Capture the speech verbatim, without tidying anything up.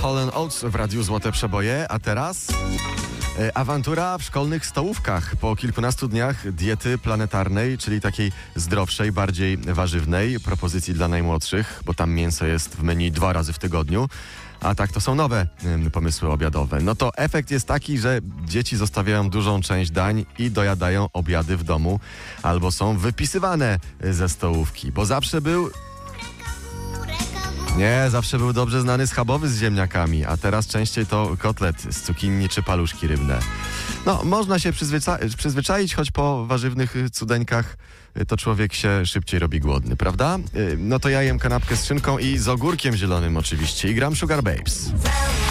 Hall and Oates w Radiu Złote Przeboje, a teraz e, awantura w szkolnych stołówkach. Po kilkunastu dniach diety planetarnej, czyli takiej zdrowszej, bardziej warzywnej, propozycji dla najmłodszych, bo tam mięso jest w menu dwa razy w tygodniu. A tak, to są nowe y, pomysły obiadowe. No to efekt jest taki, że dzieci zostawiają dużą część dań i dojadają obiady w domu, albo są wypisywane ze stołówki, bo zawsze był... Nie, zawsze był dobrze znany schabowy z ziemniakami, a teraz częściej to kotlet z cukinii czy paluszki rybne. No, można się przyzwycza- przyzwyczaić, choć po warzywnych cudeńkach to człowiek się szybciej robi głodny, prawda? No to ja jem kanapkę z szynką i z ogórkiem zielonym oczywiście i gram Sugar Babes.